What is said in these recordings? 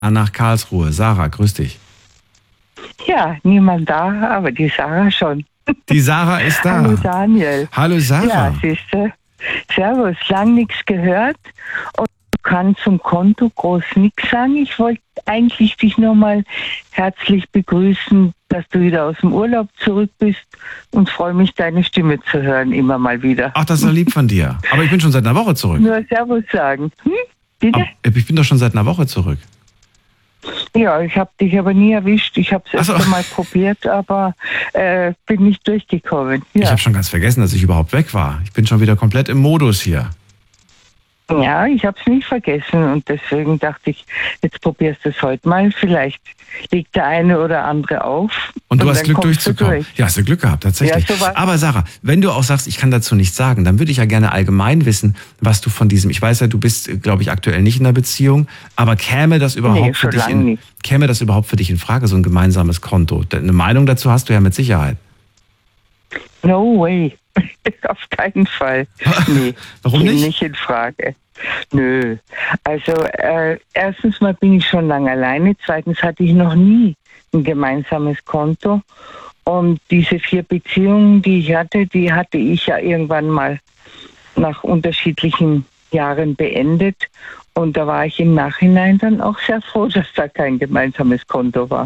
nach Karlsruhe. Sarah, grüß dich. Ja, niemand da, aber die Sarah schon. Die Sarah ist da. Hallo Daniel. Hallo Sarah. Ja, siehste. Servus, lang nichts gehört und du kannst zum Konto groß nichts sagen. Ich wollte eigentlich dich nur mal herzlich begrüßen, dass du wieder aus dem Urlaub zurück bist und freue mich, deine Stimme zu hören, immer mal wieder. Ach, das ist ja lieb von dir. Aber ich bin schon seit einer Woche zurück. Nur Servus sagen. Bitte? Ich bin doch schon seit einer Woche zurück. Ja, ich habe dich aber nie erwischt. Ich habe es öfter mal probiert, aber bin nicht durchgekommen. Ja. Ich habe schon ganz vergessen, dass ich überhaupt weg war. Ich bin schon wieder komplett im Modus hier. Ja, ich habe es nicht vergessen und deswegen dachte ich, jetzt probierst du es heute mal. Vielleicht legt der eine oder andere auf. Und du hast Glück durchzukommen. Ja, hast du Glück gehabt, tatsächlich. Ja, so aber Sarah, wenn du auch sagst, ich kann dazu nichts sagen, dann würde ich ja gerne allgemein wissen, was du von diesem, ich weiß ja, du bist, glaube ich, aktuell nicht in einer Beziehung, aber käme das überhaupt für dich in Frage, so ein gemeinsames Konto? Eine Meinung dazu hast du ja mit Sicherheit. No way. Auf keinen Fall. Nee, warum nicht? Nicht in Frage. Nö. Also erstens mal bin ich schon lange alleine. Zweitens hatte ich noch nie ein gemeinsames Konto. Und diese 4 Beziehungen, die hatte ich ja irgendwann mal nach unterschiedlichen Jahren beendet. Und da war ich im Nachhinein dann auch sehr froh, dass da kein gemeinsames Konto war.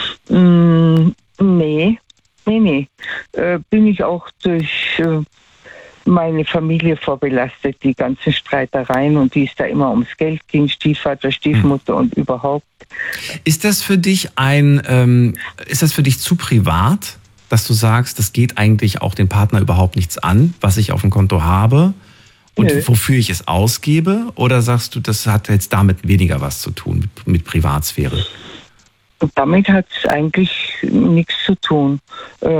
Nee. Bin ich auch durch meine Familie vorbelastet, die ganzen Streitereien und die es da immer ums Geld ging, Stiefvater, Stiefmutter und überhaupt. Ist das für dich zu privat, dass du sagst, das geht eigentlich auch den Partner überhaupt nichts an, was ich auf dem Konto habe und wofür ich es ausgebe? Oder sagst du, das hat jetzt damit weniger was zu tun, mit Privatsphäre? Und damit hat es eigentlich nichts zu tun. Da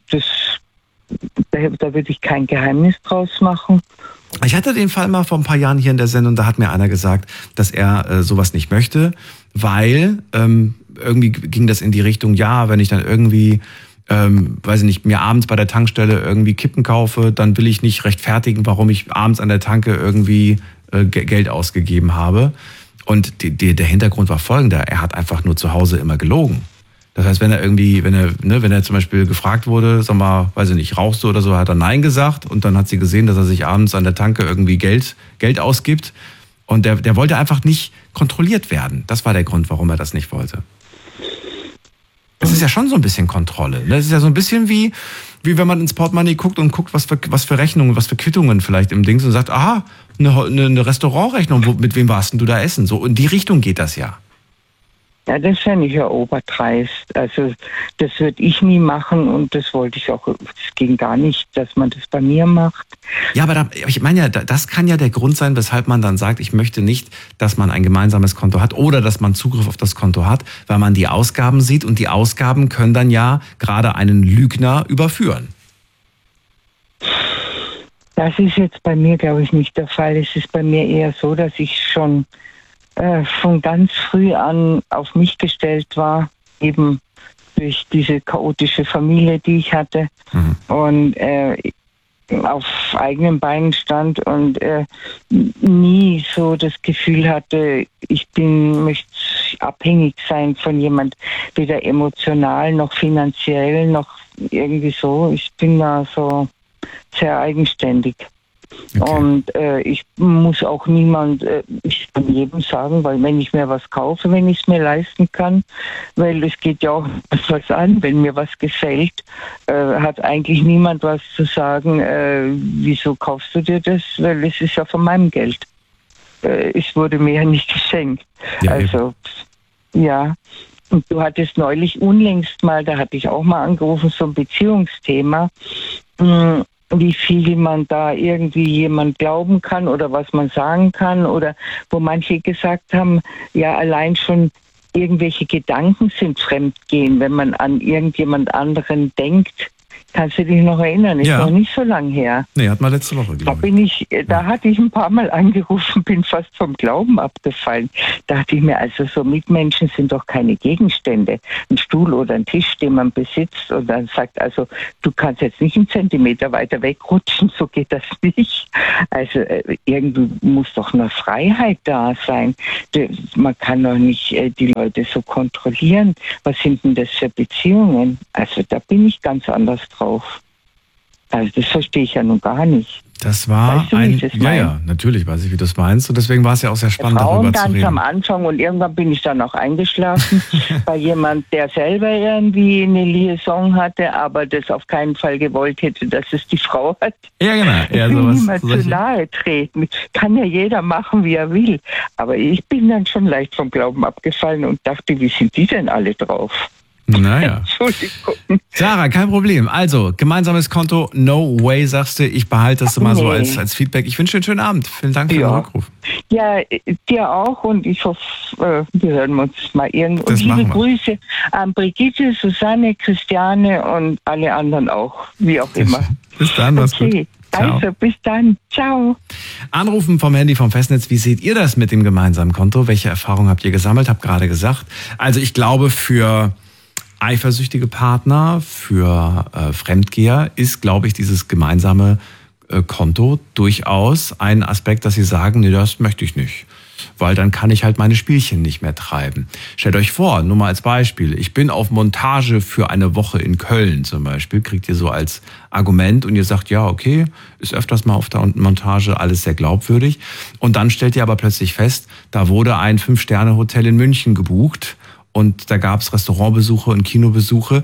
würde ich kein Geheimnis draus machen. Ich hatte den Fall mal vor ein paar Jahren hier in der Sendung, da hat mir einer gesagt, dass er sowas nicht möchte, weil irgendwie ging das in die Richtung, ja, wenn ich dann irgendwie, weiß ich nicht, mir abends bei der Tankstelle irgendwie Kippen kaufe, dann will ich nicht rechtfertigen, warum ich abends an der Tanke irgendwie Geld ausgegeben habe. Und der Hintergrund war folgender: Er hat einfach nur zu Hause immer gelogen. Das heißt, wenn er zum Beispiel gefragt wurde, sag mal, weiß ich nicht, rauchst du oder so, hat er Nein gesagt und dann hat sie gesehen, dass er sich abends an der Tanke irgendwie Geld ausgibt und der wollte einfach nicht kontrolliert werden. Das war der Grund, warum er das nicht wollte. Das ist ja schon so ein bisschen Kontrolle. Das ist ja so ein bisschen wie wenn man ins Portemonnaie guckt und guckt, was für Rechnungen, was für Quittungen vielleicht im Dings und sagt, aha, eine Restaurantrechnung, mit wem warst denn du da essen? So in die Richtung geht das ja. Ja, das fände ich ja oberdreist. Also das würde ich nie machen und das wollte ich auch, es ging gar nicht, dass man das bei mir macht. Ja, aber ich meine ja, das kann ja der Grund sein, weshalb man dann sagt, ich möchte nicht, dass man ein gemeinsames Konto hat oder dass man Zugriff auf das Konto hat, weil man die Ausgaben sieht und die Ausgaben können dann ja gerade einen Lügner überführen. Das ist jetzt bei mir, glaube ich, nicht der Fall. Es ist bei mir eher so, dass ich schon von ganz früh an auf mich gestellt war, eben durch diese chaotische Familie, die ich hatte und auf eigenen Beinen stand und nie so das Gefühl hatte, möchte abhängig sein von jemand, weder emotional noch finanziell noch irgendwie so. Ich bin da so sehr eigenständig. Okay. Und ich muss auch ich kann jedem sagen, weil wenn ich mir was kaufe, wenn ich es mir leisten kann, weil es geht ja auch was an, wenn mir was gefällt, hat eigentlich niemand was zu sagen, wieso kaufst du dir das, weil es ist ja von meinem Geld. Es wurde mir ja nicht geschenkt. Ja, also, ja. Und du hattest neulich unlängst mal, da hatte ich auch mal angerufen, so ein Beziehungsthema, wie viel man da irgendwie jemand glauben kann oder was man sagen kann oder wo manche gesagt haben, ja, allein schon irgendwelche Gedanken sind Fremdgehen, wenn man an irgendjemand anderen denkt, Kannst du dich noch erinnern? Ist noch nicht so lang her. Nee, hat mal letzte Woche, glaube ich. Da hatte ich ein paar Mal angerufen, bin fast vom Glauben abgefallen. Da dachte ich mir, also so Mitmenschen sind doch keine Gegenstände. Ein Stuhl oder ein Tisch, den man besitzt und dann sagt, also du kannst jetzt nicht einen Zentimeter weiter wegrutschen, so geht das nicht. Also irgendwie muss doch eine Freiheit da sein. Man kann doch nicht die Leute so kontrollieren. Was sind denn das für Beziehungen? Also da bin ich ganz anders drauf. Also das verstehe ich ja nun gar nicht. Das war ja, natürlich weiß ich, wie du es meinst. Und deswegen war es ja auch sehr spannend, darüber zu reden. Ganz am Anfang und irgendwann bin ich dann auch eingeschlafen bei jemand, der selber irgendwie eine Liaison hatte, aber das auf keinen Fall gewollt hätte, dass es die Frau hat. Ja, genau. Ja, ich will niemand zu nahe treten. Kann ja jeder machen, wie er will. Aber ich bin dann schon leicht vom Glauben abgefallen und dachte, wie sind die denn alle drauf? Naja. Entschuldigung. Sarah, kein Problem. Also, gemeinsames Konto, no way, sagst du. Ich behalte das mal so als Feedback. Ich wünsche dir einen schönen Abend. Vielen Dank für den Rückruf. Ja, dir auch und ich hoffe, wir hören uns mal irgendwo. Und liebe Grüße an Brigitte, Susanne, Christiane und alle anderen auch, wie auch immer. Bis dann, mach's gut. Also, bis dann. Ciao. Anrufen vom Handy vom Festnetz. Wie seht ihr das mit dem gemeinsamen Konto? Welche Erfahrungen habt ihr gesammelt? Hab gerade gesagt. Also, ich glaube, für eifersüchtige Partner, für Fremdgeher ist, glaube ich, dieses gemeinsame Konto durchaus ein Aspekt, dass sie sagen, nee, das möchte ich nicht. Weil dann kann ich halt meine Spielchen nicht mehr treiben. Stellt euch vor, nur mal als Beispiel, ich bin auf Montage für eine Woche in Köln zum Beispiel, kriegt ihr so als Argument und ihr sagt, ja, okay, ist öfters mal auf der Montage, alles sehr glaubwürdig. Und dann stellt ihr aber plötzlich fest, da wurde ein 5-Sterne-Hotel in München gebucht. Und da gab es Restaurantbesuche und Kinobesuche.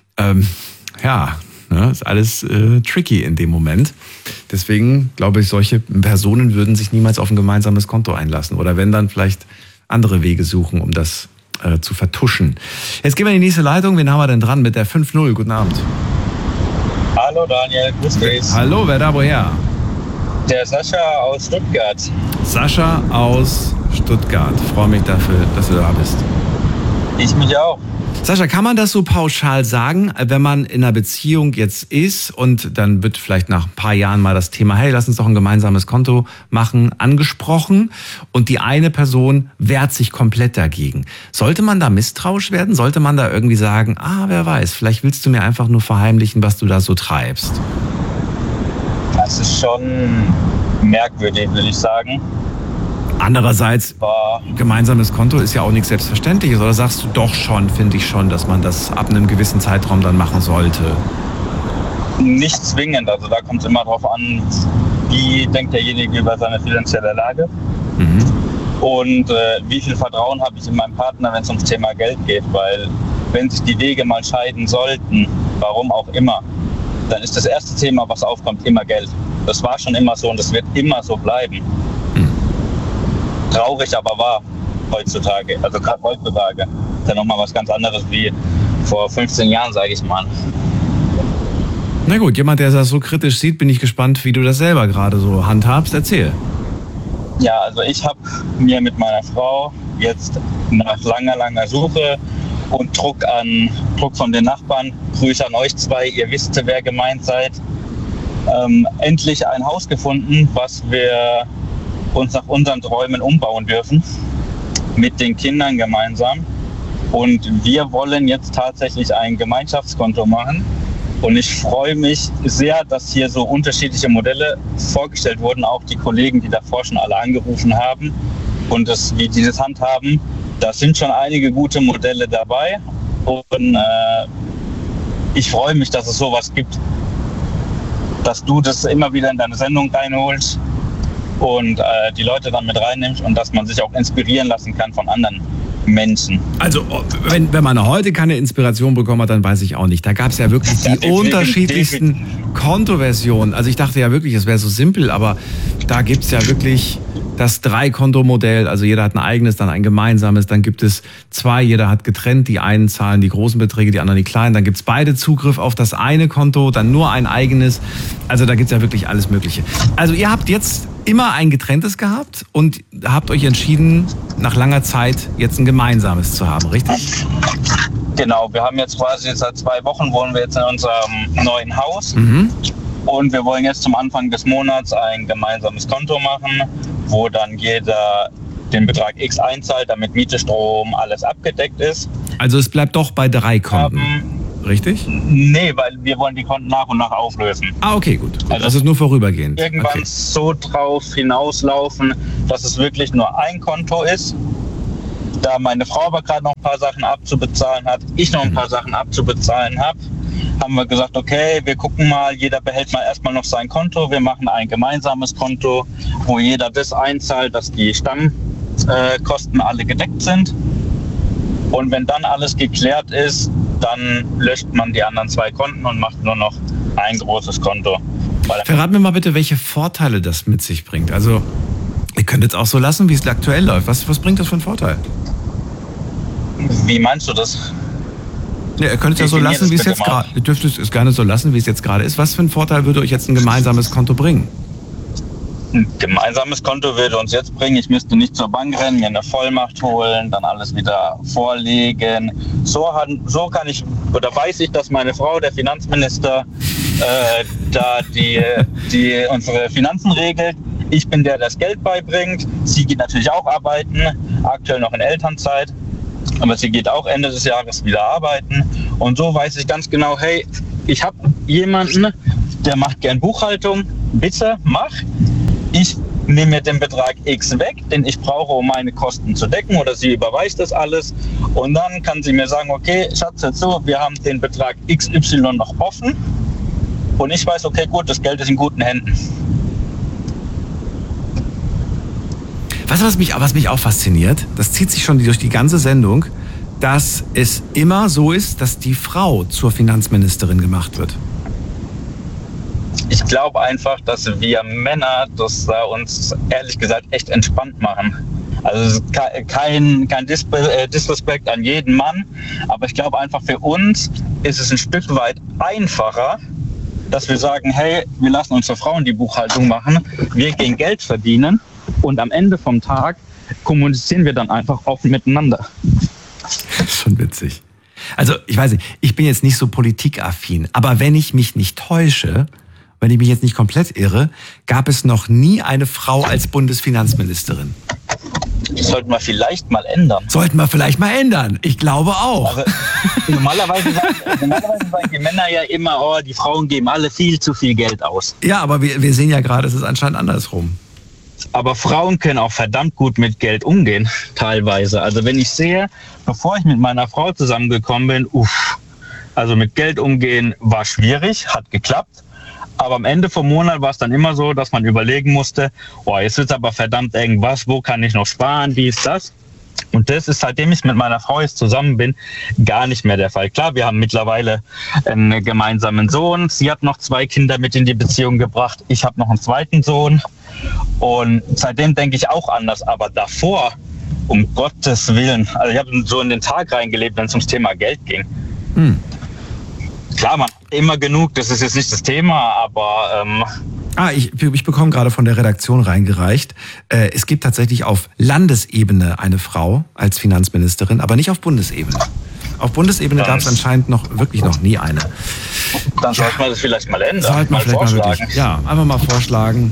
Ist alles tricky in dem Moment. Deswegen glaube ich, solche Personen würden sich niemals auf ein gemeinsames Konto einlassen. Oder wenn, dann vielleicht andere Wege suchen, um das zu vertuschen. Jetzt gehen wir in die nächste Leitung. Wen haben wir denn dran mit der 5-0? Guten Abend. Hallo Daniel, grüß dich. Hallo, wer da woher? Der Sascha aus Stuttgart. Sascha aus Stuttgart. Freue mich dafür, dass du da bist. Ich mich auch. Sascha, kann man das so pauschal sagen, wenn man in einer Beziehung jetzt ist und dann wird vielleicht nach ein paar Jahren mal das Thema, hey, lass uns doch ein gemeinsames Konto machen, angesprochen und die eine Person wehrt sich komplett dagegen. Sollte man da misstrauisch werden? Sollte man da irgendwie sagen, wer weiß, vielleicht willst du mir einfach nur verheimlichen, was du da so treibst? Das ist schon merkwürdig, würde ich sagen. Andererseits, gemeinsames Konto ist ja auch nichts Selbstverständliches. Oder sagst du doch schon, finde ich schon, dass man das ab einem gewissen Zeitraum dann machen sollte? Nicht zwingend. Also da kommt es immer darauf an, wie denkt derjenige über seine finanzielle Lage. Und wie viel Vertrauen habe ich in meinen Partner, wenn es ums Thema Geld geht. Weil wenn sich die Wege mal scheiden sollten, warum auch immer, dann ist das erste Thema, was aufkommt, immer Geld. Das war schon immer so und das wird immer so bleiben. Traurig aber wahr heutzutage, also gerade heutzutage, ist ja nochmal was ganz anderes wie vor 15 Jahren, sage ich mal. Na gut, jemand, der das so kritisch sieht, bin ich gespannt, wie du das selber gerade so handhabst. Erzähl. Ja, also ich habe mir mit meiner Frau jetzt nach langer Suche und Druck von den Nachbarn, Grüße an euch zwei, ihr wisst, wer gemeint seid, endlich ein Haus gefunden, was wir uns nach unseren Träumen umbauen dürfen, mit den Kindern gemeinsam. Und wir wollen jetzt tatsächlich ein Gemeinschaftskonto machen. Und ich freue mich sehr, dass hier so unterschiedliche Modelle vorgestellt wurden, auch die Kollegen, die davor schon alle angerufen haben und wie die das handhaben. Da sind schon einige gute Modelle dabei. Und ich freue mich, dass es sowas gibt, dass du das immer wieder in deine Sendung reinholst und die Leute dann mit reinnimmst und dass man sich auch inspirieren lassen kann von anderen Menschen. Also wenn man heute keine Inspiration bekommen hat, dann weiß ich auch nicht. Da gab es ja wirklich die unterschiedlichsten Kontoversionen. Also ich dachte ja wirklich, es wäre so simpel, aber da gibt es ja wirklich das 3-Konto-Modell. Also jeder hat ein eigenes, dann ein gemeinsames. Dann gibt es 2, jeder hat getrennt. Die einen zahlen die großen Beträge, die anderen die kleinen. Dann gibt es beide Zugriff auf das eine Konto, dann nur ein eigenes. Also da gibt es ja wirklich alles Mögliche. Also ihr habt jetzt immer ein getrenntes gehabt und habt euch entschieden, nach langer Zeit jetzt ein gemeinsames zu haben, richtig? Genau, wir haben jetzt quasi seit 2 Wochen wohnen wir jetzt in unserem neuen Haus. Und wir wollen jetzt zum Anfang des Monats ein gemeinsames Konto machen, wo dann jeder den Betrag X einzahlt, damit Miete, Strom, alles abgedeckt ist. Also es bleibt doch bei 3 Konten, richtig? Nee, weil wir wollen die Konten nach und nach auflösen. Ah, okay, gut. Also das ist nur vorübergehend. Irgendwann so drauf hinauslaufen, dass es wirklich nur ein Konto ist. Da meine Frau aber gerade noch ein paar Sachen abzubezahlen hat, ich noch ein paar Sachen abzubezahlen habe, haben wir gesagt, okay, wir gucken mal, jeder behält mal erstmal noch sein Konto. Wir machen ein gemeinsames Konto, wo jeder das einzahlt, dass die Stammkosten alle gedeckt sind. Und wenn dann alles geklärt ist, dann löscht man die anderen 2 Konten und macht nur noch ein großes Konto. Verrat mir mal bitte, welche Vorteile das mit sich bringt. Also, ihr könnt jetzt auch so lassen, wie es aktuell läuft. Was bringt das für einen Vorteil? Wie meinst du das? Ja, ihr könnt es ja so lassen, wie es jetzt gerade ist. Ihr dürft es gerne so lassen, wie es jetzt gerade ist. Was für einen Vorteil würde euch jetzt ein gemeinsames Konto bringen? Ein gemeinsames Konto würde uns jetzt bringen, ich müsste nicht zur Bank rennen, mir eine Vollmacht holen, dann alles wieder vorlegen. So kann ich, oder weiß ich, dass meine Frau, der Finanzminister, da die unsere Finanzen regelt. Ich bin der das Geld beibringt. Sie geht natürlich auch arbeiten, aktuell noch in Elternzeit. Aber sie geht auch Ende des Jahres wieder arbeiten. Und so weiß ich ganz genau, hey, ich habe jemanden, der macht gern Buchhaltung. Bitte, mach. Ich nehme mir den Betrag X weg, den ich brauche, um meine Kosten zu decken. Oder sie überweist das alles. Und dann kann sie mir sagen, okay, Schatz, jetzt so, wir haben den Betrag XY noch offen. Und ich weiß, okay, gut, das Geld ist in guten Händen. Weißt du, was mich auch fasziniert? Das zieht sich schon durch die ganze Sendung, dass es immer so ist, dass die Frau zur Finanzministerin gemacht wird. Ich glaube einfach, dass wir Männer das uns ehrlich gesagt echt entspannt machen. Also kein Disrespekt an jeden Mann, aber ich glaube einfach für uns ist es ein Stück weit einfacher, dass wir sagen, hey, wir lassen unsere Frauen die Buchhaltung machen, wir gehen Geld verdienen. Und am Ende vom Tag kommunizieren wir dann einfach offen miteinander. Das ist schon witzig. Also ich weiß nicht, ich bin jetzt nicht so politikaffin, aber wenn ich mich nicht täusche, wenn ich mich jetzt nicht komplett irre, gab es noch nie eine Frau als Bundesfinanzministerin. Das sollten wir vielleicht mal ändern. Sollten wir vielleicht mal ändern. Ich glaube auch. Also, normalerweise sagen die Männer ja immer, oh, die Frauen geben alle viel zu viel Geld aus. Ja, aber wir sehen ja gerade, es ist anscheinend andersrum. Aber Frauen können auch verdammt gut mit Geld umgehen, teilweise. Also wenn ich sehe, bevor ich mit meiner Frau zusammengekommen bin, also mit Geld umgehen war schwierig, hat geklappt. Aber am Ende vom Monat war es dann immer so, dass man überlegen musste, oh, jetzt wird's aber verdammt irgendwas, wo kann ich noch sparen, wie ist das? Und das ist, seitdem ich mit meiner Frau jetzt zusammen bin, gar nicht mehr der Fall. Klar, wir haben mittlerweile einen gemeinsamen Sohn. Sie hat noch 2 Kinder mit in die Beziehung gebracht. Ich habe noch einen zweiten Sohn. Und seitdem denke ich auch anders. Aber davor, um Gottes Willen, also ich habe so in den Tag reingelebt, wenn es ums Thema Geld ging. Klar, man hat immer genug, das ist jetzt nicht das Thema, aber... Ich bekomme gerade von der Redaktion reingereicht. Es gibt tatsächlich auf Landesebene eine Frau als Finanzministerin, aber nicht auf Bundesebene. Auf Bundesebene gab es anscheinend wirklich noch nie eine. Dann sollte man das vielleicht mal ändern. Sollte man vielleicht vorschlagen. Mal wirklich, ja, einfach mal vorschlagen.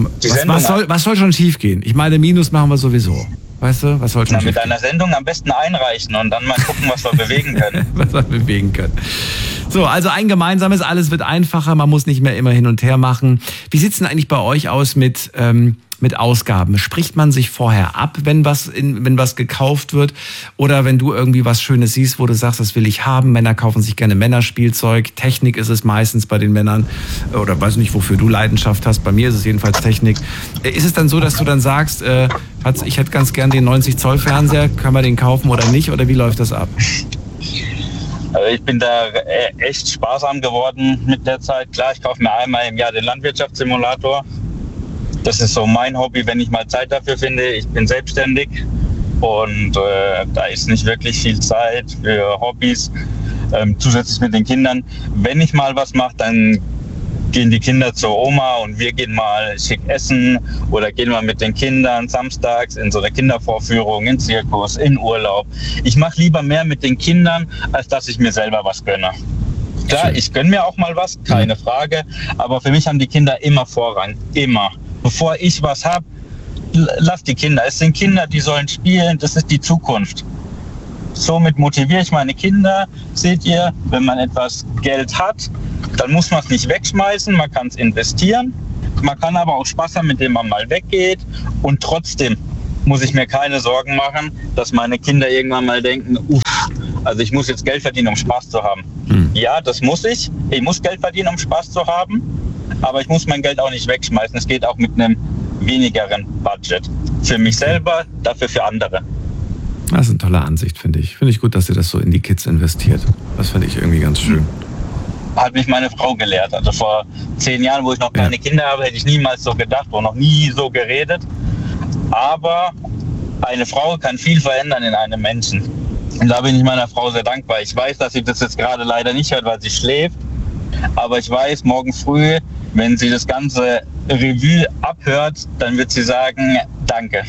Was soll schon schief gehen? Ich meine, Minus machen wir sowieso. Weißt du, was soll schon schief gehen? Mit einer Sendung am besten einreichen und dann mal gucken, was wir bewegen können. So, also ein gemeinsames, alles wird einfacher, man muss nicht mehr immer hin und her machen. Wie sieht's denn eigentlich bei euch aus mit Ausgaben? Spricht man sich vorher ab, wenn was gekauft wird? Oder wenn du irgendwie was Schönes siehst, wo du sagst, das will ich haben? Männer kaufen sich gerne Männerspielzeug. Technik ist es meistens bei den Männern. Oder weiß nicht, wofür du Leidenschaft hast. Bei mir ist es jedenfalls Technik. Ist es dann so, dass du dann sagst, ich hätte ganz gern den 90-Zoll-Fernseher, können wir den kaufen oder nicht? Oder wie läuft das ab? Also ich bin da echt sparsam geworden mit der Zeit. Klar, ich kaufe mir einmal im Jahr den Landwirtschaftssimulator. Das ist so mein Hobby, wenn ich mal Zeit dafür finde. Ich bin selbstständig und da ist nicht wirklich viel Zeit für Hobbys, zusätzlich mit den Kindern. Wenn ich mal was mache, dann gehen die Kinder zur Oma und wir gehen mal schick essen oder gehen mal mit den Kindern samstags in so eine Kindervorführung, in Zirkus, in Urlaub. Ich mache lieber mehr mit den Kindern, als dass ich mir selber was gönne. Klar, ich gönne mir auch mal was, keine Frage, aber für mich haben die Kinder immer Vorrang, immer. Bevor ich was habe, lass die Kinder. Es sind Kinder, die sollen spielen, das ist die Zukunft. Somit motiviere ich meine Kinder. Seht ihr, wenn man etwas Geld hat, dann muss man es nicht wegschmeißen, man kann es investieren. Man kann aber auch Spaß haben, mit dem man mal weggeht. Und trotzdem muss ich mir keine Sorgen machen, dass meine Kinder irgendwann mal denken, also ich muss jetzt Geld verdienen, um Spaß zu haben. Ja, das muss ich. Ich muss Geld verdienen, um Spaß zu haben. Aber ich muss mein Geld auch nicht wegschmeißen. Es geht auch mit einem wenigeren Budget. Für mich selber, dafür für andere. Das ist eine tolle Ansicht, finde ich. Finde ich gut, dass ihr das so in die Kids investiert. Das finde ich irgendwie ganz schön. Hat mich meine Frau gelehrt. Also vor 10 Jahren, wo ich noch keine Kinder habe, hätte ich niemals so gedacht und noch nie so geredet. Aber eine Frau kann viel verändern in einem Menschen. Und da bin ich meiner Frau sehr dankbar. Ich weiß, dass sie das jetzt gerade leider nicht hört, weil sie schläft. Aber ich weiß, morgen früh, wenn sie das ganze Revue abhört, dann wird sie sagen, danke.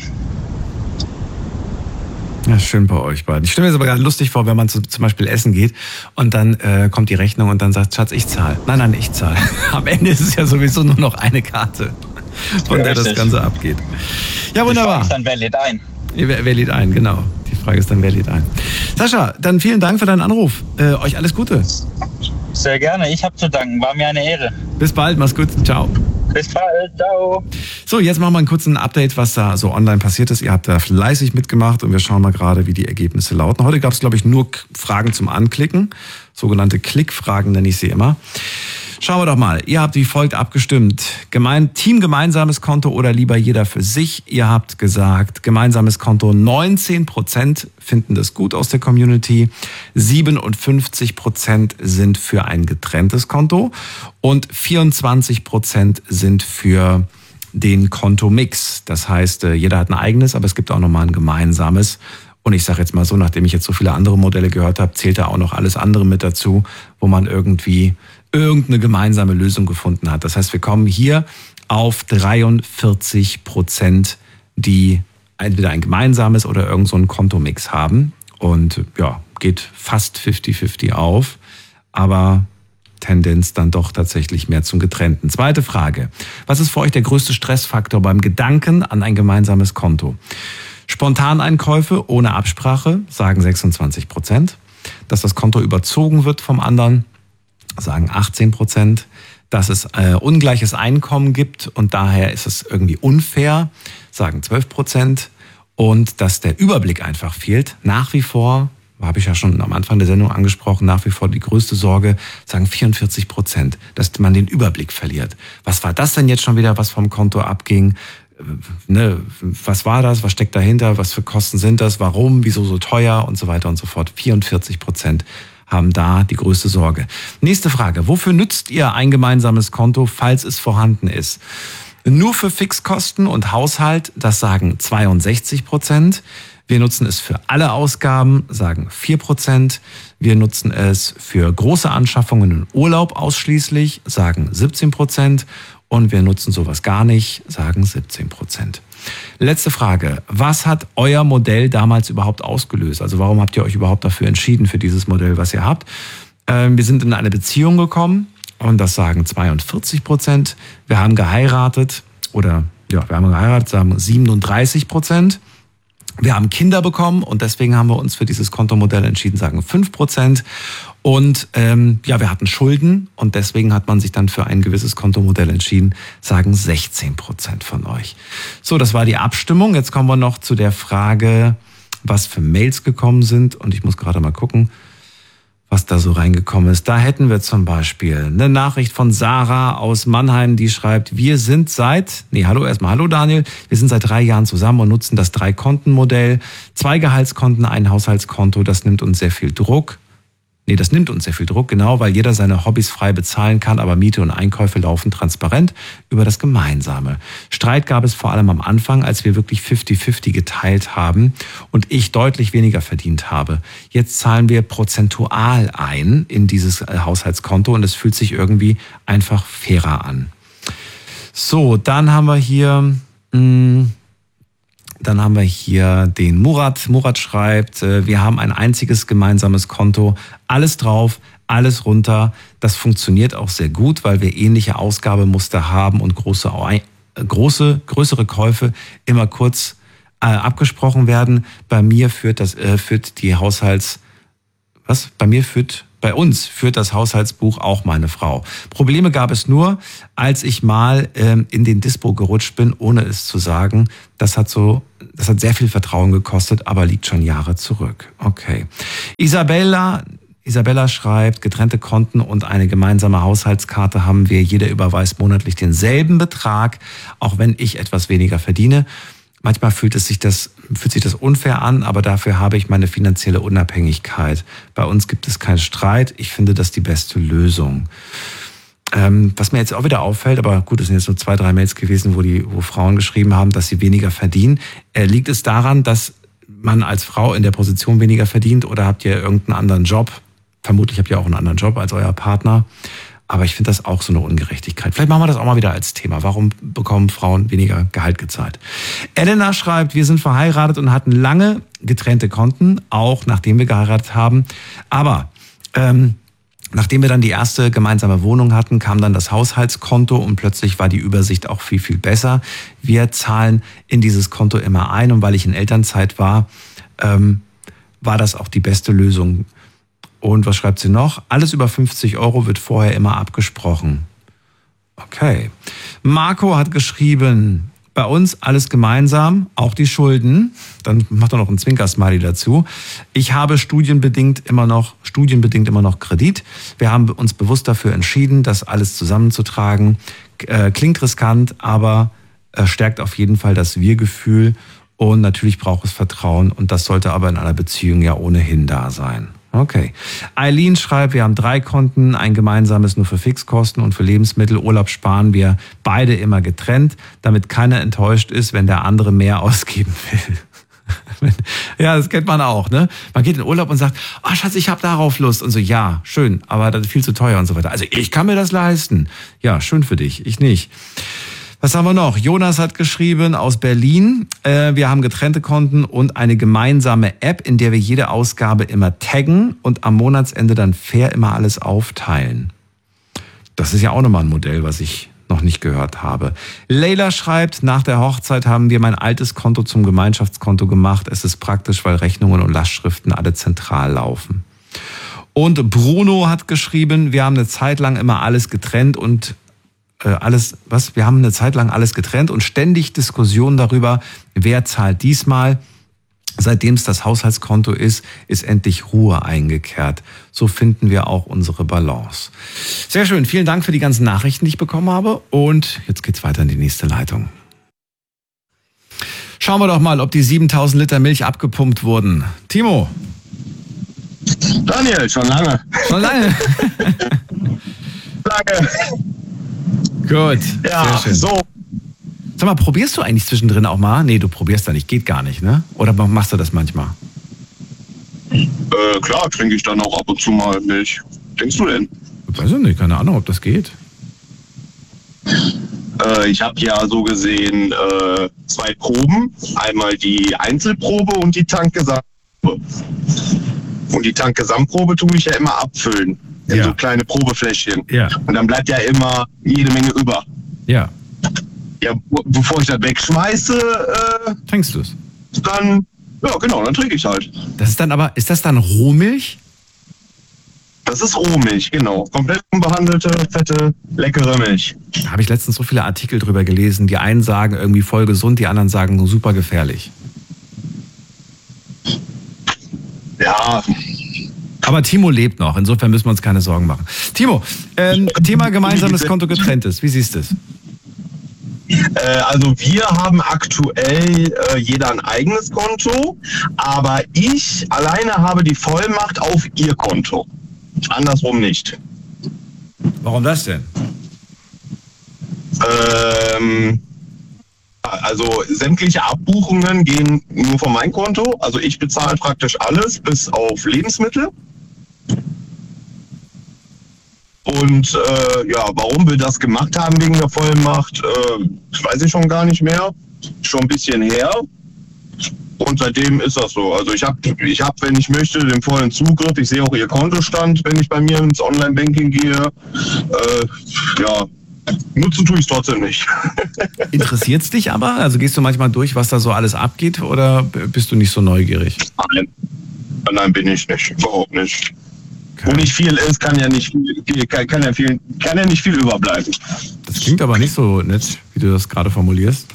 Ja, schön bei euch beiden. Ich stelle mir das aber gerade lustig vor, wenn man zum Beispiel essen geht und dann kommt die Rechnung und dann sagt, Schatz, ich zahle. Nein, ich zahle. Am Ende ist es ja sowieso nur noch eine Karte, von der das Ganze abgeht. Ja, wunderbar. Die Frage ist dann, wer lädt ein? Wer lädt ein, genau. Die Frage ist dann, wer lädt ein. Sascha, dann vielen Dank für deinen Anruf. Euch alles Gute. Sehr gerne, ich habe zu danken. War mir eine Ehre. Bis bald, mach's gut. Ciao. Bis bald, ciao. So, jetzt machen wir einen kurzen Update, was da so online passiert ist. Ihr habt da fleißig mitgemacht und wir schauen mal gerade, wie die Ergebnisse lauten. Heute gab es, glaube ich, nur Fragen zum Anklicken. Sogenannte Klickfragen nenne ich sie immer. Schauen wir doch mal. Ihr habt wie folgt abgestimmt. Team gemeinsames Konto oder lieber jeder für sich. Ihr habt gesagt, gemeinsames Konto. 19% finden das gut aus der Community. 57% sind für ein getrenntes Konto. Und 24% sind für den Kontomix. Das heißt, jeder hat ein eigenes, aber es gibt auch nochmal ein gemeinsames. Und ich sage jetzt mal so, nachdem ich jetzt so viele andere Modelle gehört habe, zählt da auch noch alles andere mit dazu, wo man irgendeine gemeinsame Lösung gefunden hat. Das heißt, wir kommen hier auf 43%, die entweder ein gemeinsames oder irgend so einen Kontomix haben. Und ja, geht fast 50-50 auf, aber Tendenz dann doch tatsächlich mehr zum Getrennten. Zweite Frage. Was ist für euch der größte Stressfaktor beim Gedanken an ein gemeinsames Konto? Spontaneinkäufe ohne Absprache, sagen 26%. Dass das Konto überzogen wird vom anderen, sagen 18%. Dass es ungleiches Einkommen gibt und daher ist es irgendwie unfair, sagen 12%. Und dass der Überblick einfach fehlt, nach wie vor, habe ich ja schon am Anfang der Sendung angesprochen, nach wie vor die größte Sorge, sagen 44%, dass man den Überblick verliert. Was war das denn jetzt schon wieder, was vom Konto abging? Was war das? Was steckt dahinter? Was für Kosten sind das? Warum? Wieso so teuer? Und so weiter und so fort. 44% haben da die größte Sorge. Nächste Frage. Wofür nützt ihr ein gemeinsames Konto, falls es vorhanden ist? Nur für Fixkosten und Haushalt, das sagen 62%. Wir nutzen es für alle Ausgaben, sagen 4%. Wir nutzen es für große Anschaffungen und Urlaub ausschließlich, sagen 17%. Und wir nutzen sowas gar nicht, sagen 17%. Letzte Frage. Was hat euer Modell damals überhaupt ausgelöst? Also warum habt ihr euch überhaupt dafür entschieden, für dieses Modell, was ihr habt? Wir sind in eine Beziehung gekommen und das sagen 42%. Wir haben geheiratet, sagen 37%. Wir haben Kinder bekommen und deswegen haben wir uns für dieses Kontomodell entschieden, sagen 5%. Und wir hatten Schulden und deswegen hat man sich dann für ein gewisses Kontomodell entschieden, sagen 16% von euch. So, das war die Abstimmung. Jetzt kommen wir noch zu der Frage, was für Mails gekommen sind. Und ich muss gerade mal gucken, was da so reingekommen ist. Da hätten wir zum Beispiel eine Nachricht von Sarah aus Mannheim, die schreibt, hallo Daniel, wir sind seit 3 Jahren zusammen und nutzen das 3-Konten-Modell. 2 Gehaltskonten, ein Haushaltskonto, das nimmt uns sehr viel Druck. das nimmt uns sehr viel Druck, genau, weil jeder seine Hobbys frei bezahlen kann, aber Miete und Einkäufe laufen transparent über das Gemeinsame. Streit gab es vor allem am Anfang, als wir wirklich 50-50 geteilt haben und ich deutlich weniger verdient habe. Jetzt zahlen wir prozentual ein in dieses Haushaltskonto und es fühlt sich irgendwie einfach fairer an. So, dann haben wir hier den Murat. Murat schreibt, wir haben ein einziges gemeinsames Konto. Alles drauf, alles runter. Das funktioniert auch sehr gut, weil wir ähnliche Ausgabemuster haben und größere Käufe immer kurz abgesprochen werden. Bei uns führt das Haushaltsbuch auch meine Frau. Probleme gab es nur, als ich mal in den Dispo gerutscht bin, ohne es zu sagen. Das hat sehr viel Vertrauen gekostet, aber liegt schon Jahre zurück. Okay. Isabella schreibt, getrennte Konten und eine gemeinsame Haushaltskarte haben wir. Jeder überweist monatlich denselben Betrag, auch wenn ich etwas weniger verdiene. Manchmal fühlt sich das unfair an, aber dafür habe ich meine finanzielle Unabhängigkeit. Bei uns gibt es keinen Streit. Ich finde das die beste Lösung. Was mir jetzt auch wieder auffällt, aber gut, es sind jetzt nur 2, 3 Mails gewesen, wo Frauen geschrieben haben, dass sie weniger verdienen. Liegt es daran, dass man als Frau in der Position weniger verdient oder habt ihr irgendeinen anderen Job? Vermutlich habt ihr auch einen anderen Job als euer Partner. Aber ich finde das auch so eine Ungerechtigkeit. Vielleicht machen wir das auch mal wieder als Thema. Warum bekommen Frauen weniger Gehalt gezahlt? Elena schreibt, wir sind verheiratet und hatten lange getrennte Konten, auch nachdem wir geheiratet haben. Aber nachdem wir dann die erste gemeinsame Wohnung hatten, kam dann das Haushaltskonto und plötzlich war die Übersicht auch viel, viel besser. Wir zahlen in dieses Konto immer ein und weil ich in Elternzeit war, war das auch die beste Lösung. Und was schreibt sie noch? Alles über 50 € wird vorher immer abgesprochen. Okay. Marco hat geschrieben, bei uns alles gemeinsam, auch die Schulden. Dann macht er noch ein Zwinker-Smiley dazu. Ich habe studienbedingt immer noch Kredit. Wir haben uns bewusst dafür entschieden, das alles zusammenzutragen. Klingt riskant, aber stärkt auf jeden Fall das Wir-Gefühl. Und natürlich braucht es Vertrauen. Und das sollte aber in einer Beziehung ja ohnehin da sein. Okay. Eileen schreibt, wir haben 3 Konten, ein gemeinsames nur für Fixkosten und für Lebensmittel. Urlaub sparen wir beide immer getrennt, damit keiner enttäuscht ist, wenn der andere mehr ausgeben will. Ja, das kennt man auch, ne? Man geht in Urlaub und sagt, Schatz, ich habe darauf Lust. Und so, ja, schön, aber das ist viel zu teuer und so weiter. Also ich kann mir das leisten. Ja, schön für dich, ich nicht. Was haben wir noch? Jonas hat geschrieben aus Berlin. Wir haben getrennte Konten und eine gemeinsame App, in der wir jede Ausgabe immer taggen und am Monatsende dann fair immer alles aufteilen. Das ist ja auch nochmal ein Modell, was ich noch nicht gehört habe. Leila schreibt, nach der Hochzeit haben wir mein altes Konto zum Gemeinschaftskonto gemacht. Es ist praktisch, weil Rechnungen und Lastschriften alle zentral laufen. Und Bruno hat geschrieben, wir haben eine Zeit lang immer alles getrennt und wir haben eine Zeit lang alles getrennt und ständig Diskussionen darüber, wer zahlt diesmal. Seitdem es das Haushaltskonto ist endlich Ruhe eingekehrt. So finden wir auch unsere Balance. Sehr schön, vielen Dank für die ganzen Nachrichten, die ich bekommen habe. Und jetzt geht's weiter in die nächste Leitung. Schauen wir doch mal, ob die 7000 Liter Milch abgepumpt wurden. Timo. Daniel, schon lange. Schon lange? Lange. Gut, ja, sehr schön. So. Sag mal, probierst du eigentlich zwischendrin auch mal? Nee, du probierst da nicht, geht gar nicht, ne? Oder machst du das manchmal? Klar, trinke ich dann auch ab und zu mal Milch. Denkst du denn? Ich weiß nicht, keine Ahnung, ob das geht. Ich habe ja so gesehen 2 Proben. Einmal die Einzelprobe und die Tankgesamtprobe. Und die Tankgesamtprobe tue ich ja immer abfüllen. In so kleine Probefläschchen. Ja. Und dann bleibt ja immer jede Menge über. Ja. Ja, bevor ich das wegschmeiße, trinkst du es? Dann, ja genau, dann trinke ich halt. Ist das dann Rohmilch? Das ist Rohmilch, genau. Komplett unbehandelte, fette, leckere Milch. Da habe ich letztens so viele Artikel drüber gelesen. Die einen sagen irgendwie voll gesund, die anderen sagen super gefährlich. Ja. Aber Timo lebt noch, insofern müssen wir uns keine Sorgen machen. Timo, Thema gemeinsames Konto getrenntes, wie siehst du es? Also wir haben aktuell jeder ein eigenes Konto, aber ich alleine habe die Vollmacht auf ihr Konto. andersrum nicht. Warum das denn? Also sämtliche Abbuchungen gehen nur von meinem Konto. Also ich bezahle praktisch alles, bis auf Lebensmittel. Und warum wir das gemacht haben wegen der Vollmacht, weiß ich schon gar nicht mehr. Schon ein bisschen her. Und seitdem ist das so. Also ich hab, wenn ich möchte, den vollen Zugriff. Ich sehe auch Ihr Kontostand, wenn ich bei mir ins Online-Banking gehe. Nutzen tue ich es trotzdem nicht. Interessiert es dich aber? Also gehst du manchmal durch, was da so alles abgeht, oder bist du nicht so neugierig? Nein, bin ich nicht. Überhaupt nicht. Okay. Wo nicht viel ist, kann ja nicht viel überbleiben. Das klingt aber nicht so nett, wie du das gerade formulierst.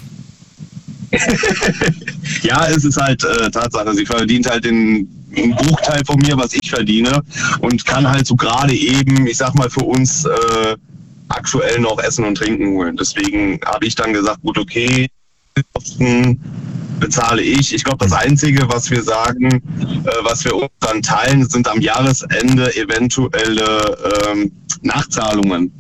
Ja, es ist halt Tatsache. Sie verdient halt einen Bruchteil von mir, was ich verdiene, und kann halt so gerade eben, ich sag mal, für uns aktuell noch Essen und Trinken holen. Deswegen habe ich dann gesagt, gut, okay, Kosten bezahle ich. Ich glaube, das Einzige, was wir sagen, was wir uns dann teilen, sind am Jahresende eventuelle Nachzahlungen.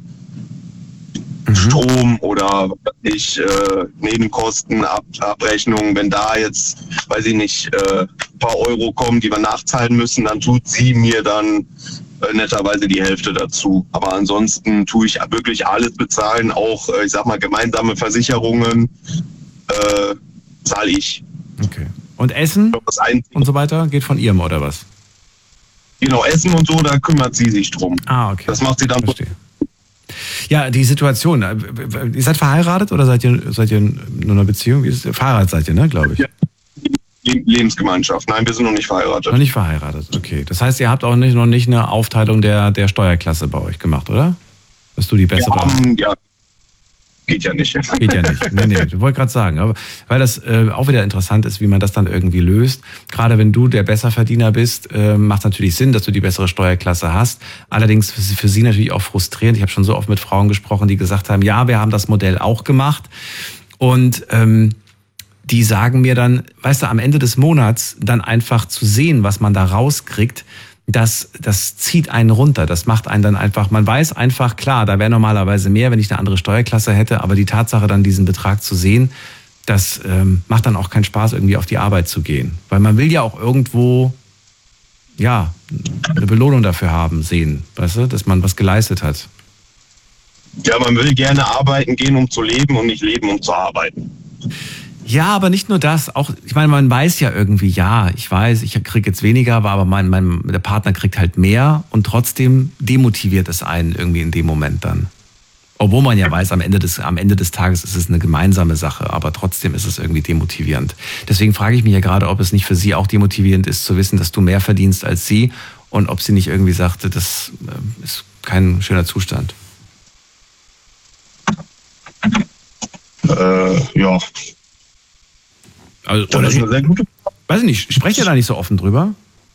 Strom oder Nebenkosten, Abrechnungen. Wenn da jetzt, weiß ich nicht, ein paar Euro kommen, die wir nachzahlen müssen, dann tut sie mir dann netterweise die Hälfte dazu. Aber ansonsten tue ich wirklich alles bezahlen, auch, ich sag mal, gemeinsame Versicherungen zahle ich. Okay. Und Essen und so weiter geht von ihrem, oder was? Genau, Essen und so, da kümmert sie sich drum. Ah, okay. Das macht sie dann. Verstehe. Ja, die Situation. Ihr seid verheiratet oder seid ihr in einer Beziehung? Verheiratet seid ihr, ne, glaube ich? Ja. Lebensgemeinschaft. Nein, wir sind noch nicht verheiratet. Noch nicht verheiratet, okay. Das heißt, ihr habt auch noch nicht eine Aufteilung der Steuerklasse bei euch gemacht, oder? Dass du die bessere... Ja, geht ja nicht. Geht ja nicht. Nee, ich wollte gerade sagen. Aber weil das auch wieder interessant ist, wie man das dann irgendwie löst. Gerade wenn du der Besserverdiener bist, macht es natürlich Sinn, dass du die bessere Steuerklasse hast. Allerdings für sie natürlich auch frustrierend. Ich habe schon so oft mit Frauen gesprochen, die gesagt haben, ja, wir haben das Modell auch gemacht. Und die sagen mir dann, weißt du, am Ende des Monats dann einfach zu sehen, was man da rauskriegt, das zieht einen runter. Das macht einen dann einfach, man weiß einfach, klar, da wäre normalerweise mehr, wenn ich eine andere Steuerklasse hätte, aber die Tatsache, dann diesen Betrag zu sehen, das macht dann auch keinen Spaß, irgendwie auf die Arbeit zu gehen. Weil man will ja auch irgendwo, ja, eine Belohnung dafür haben, sehen, weißt du, dass man was geleistet hat. Ja, man will gerne arbeiten gehen, um zu leben, und nicht leben, um zu arbeiten. Ja, aber nicht nur das, auch, ich meine, man weiß ja irgendwie, ja, ich weiß, ich kriege jetzt weniger, aber der Partner kriegt halt mehr, und trotzdem demotiviert es einen irgendwie in dem Moment dann. Obwohl man ja weiß, am Ende des Tages ist es eine gemeinsame Sache, aber trotzdem ist es irgendwie demotivierend. Deswegen frage ich mich ja gerade, ob es nicht für sie auch demotivierend ist, zu wissen, dass du mehr verdienst als sie, und ob sie nicht irgendwie sagte, das ist kein schöner Zustand. Ja. Also, das ist eine sehr gute Frage. Weiß ich nicht, sprecht ihr da nicht so offen drüber?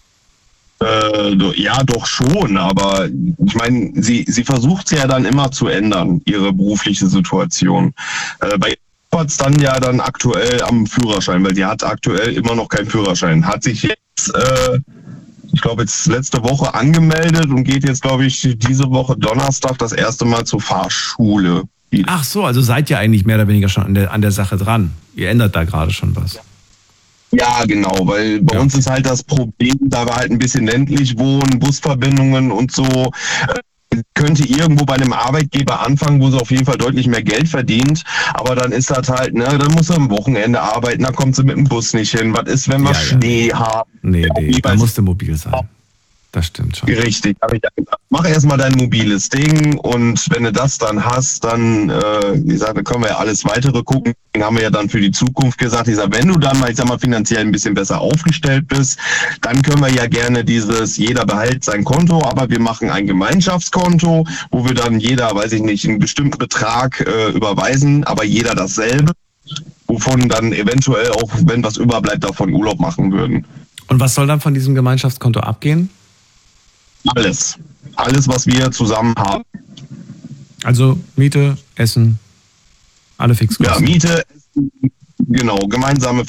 Ja, doch schon, aber ich meine, sie versucht es ja dann immer zu ändern, ihre berufliche Situation. Bei ihr hat es dann ja dann aktuell am Führerschein, weil sie hat aktuell immer noch keinen Führerschein. Hat sich jetzt, ich glaube jetzt letzte Woche angemeldet und geht jetzt, glaube ich, diese Woche Donnerstag das erste Mal zur Fahrschule. Ach so, also seid ihr eigentlich mehr oder weniger schon an der Sache dran. Ihr ändert da gerade schon was. Ja, genau, weil bei uns ist halt das Problem, da wir halt ein bisschen ländlich wohnen, Busverbindungen und so, könnte irgendwo bei einem Arbeitgeber anfangen, wo sie auf jeden Fall deutlich mehr Geld verdient, aber dann ist das halt, ne, dann muss sie am Wochenende arbeiten, dann kommt sie mit dem Bus nicht hin. Was ist, wenn wir Schnee haben? Nee, da musst du mobil sein. Das stimmt schon. Richtig, habe ich ja gesagt. Mach erstmal dein mobiles Ding, und wenn du das dann hast, dann, wie gesagt, dann können wir ja alles weitere gucken. Den haben wir ja dann für die Zukunft gesagt. Ich sage, wenn du dann mal, ich sag mal, finanziell ein bisschen besser aufgestellt bist, dann können wir ja gerne jeder behält sein Konto, aber wir machen ein Gemeinschaftskonto, wo wir dann jeder, weiß ich nicht, einen bestimmten Betrag überweisen, aber jeder dasselbe, wovon dann eventuell auch, wenn was überbleibt, davon Urlaub machen würden. Und was soll dann von diesem Gemeinschaftskonto abgehen? Alles, was wir zusammen haben. Also Miete, Essen, alle Fixkosten. Ja, Miete, Essen, genau, gemeinsame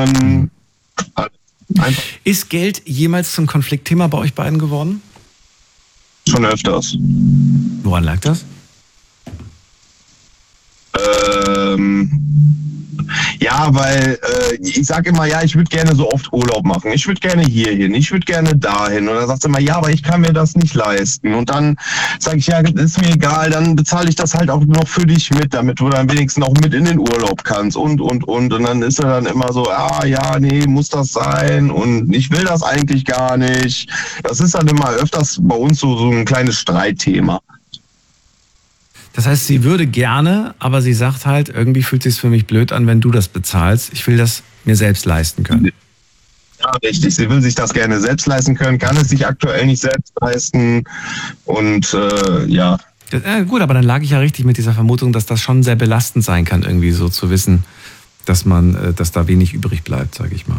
Versicherungen. Ist Geld jemals zum Konfliktthema bei euch beiden geworden? Schon öfters. Woran lag das? Ja, weil ich sage immer, ja, ich würde gerne so oft Urlaub machen. Ich würde gerne hier hin, ich würde gerne dahin. Und dann sagt sie immer, ja, aber ich kann mir das nicht leisten. Und dann sage ich, ja, das ist mir egal, dann bezahle ich das halt auch noch für dich mit, damit du dann wenigstens auch mit in den Urlaub kannst und. Und dann ist er dann immer so, ja, nee, muss das sein? Und ich will das eigentlich gar nicht. Das ist dann immer öfters bei uns so ein kleines Streitthema. Das heißt, sie würde gerne, aber sie sagt halt, irgendwie fühlt es sich für mich blöd an, wenn du das bezahlst. Ich will das mir selbst leisten können. Ja, richtig. Sie will sich das gerne selbst leisten können, kann es sich aktuell nicht selbst leisten. Und ja. Gut, aber dann lag ich ja richtig mit dieser Vermutung, dass das schon sehr belastend sein kann, irgendwie so zu wissen, dass da wenig übrig bleibt, sage ich mal.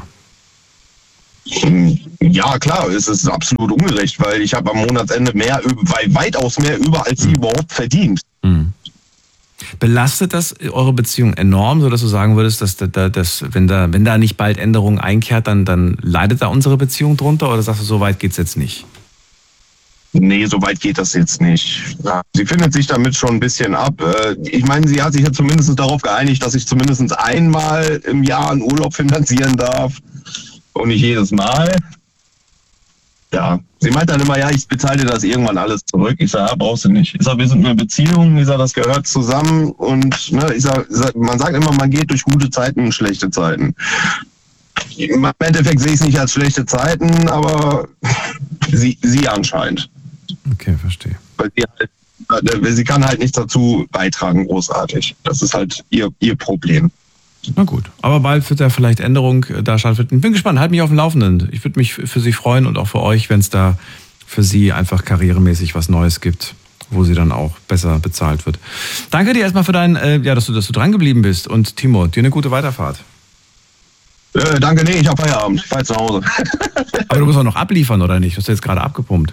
Ja, klar, es ist absolut ungerecht, weil ich habe am Monatsende weitaus mehr über, als sie überhaupt verdient. Belastet das eure Beziehung enorm, sodass du sagen würdest, dass wenn da nicht bald Änderungen einkehrt, dann leidet da unsere Beziehung drunter? Oder sagst du, so weit geht's jetzt nicht? Nee, so weit geht das jetzt nicht. Ja, sie findet sich damit schon ein bisschen ab. Ich meine, sie hat sich ja zumindest darauf geeinigt, dass ich zumindest einmal im Jahr einen Urlaub finanzieren darf. Und nicht jedes Mal. Ja, sie meint dann immer, ja, ich bezahle dir das irgendwann alles zurück. Ich sage, ja, brauchst du nicht. Ich sage, wir sind eine Beziehung. Ich sage, das gehört zusammen. Und ne, man sagt immer, man geht durch gute Zeiten und schlechte Zeiten. Im Endeffekt sehe ich es nicht als schlechte Zeiten, aber sie anscheinend. Okay, verstehe. Weil sie kann halt nichts dazu beitragen, großartig. Das ist halt ihr Problem. Na gut, aber bald wird da vielleicht Änderung da stattfinden. Bin gespannt, halt mich auf dem Laufenden. Ich würde mich für Sie freuen und auch für euch, wenn es da für Sie einfach karrieremäßig was Neues gibt, wo sie dann auch besser bezahlt wird. Danke dir erstmal für dass du dran geblieben bist. Und Timo, dir eine gute Weiterfahrt. Danke, nee, ich habe Feierabend. Ich fahr jetzt nach Hause. Aber du musst auch noch abliefern, oder nicht? Du hast jetzt gerade abgepumpt.